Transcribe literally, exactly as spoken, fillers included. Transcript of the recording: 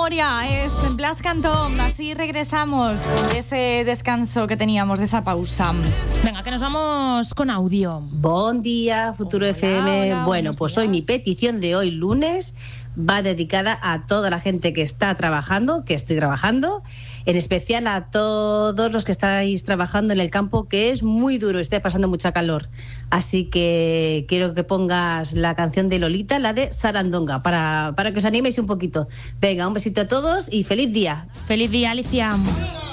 Moria, es Blas Cantón. Así regresamos de ese descanso que teníamos, de esa pausa. Venga, que nos vamos con audio. Bon día, Futuro Hola, F M. hola, bueno, pues días. hoy mi petición de hoy lunes va dedicada a toda la gente que está trabajando, que estoy trabajando, en especial a todos los que estáis trabajando en el campo, que es muy duro, está pasando mucha calor. Así que quiero que pongas la canción de Lolita, la de Sarandonga, para, para que os animéis un poquito. Venga, un besito a todos y feliz día. Feliz día, Alicia.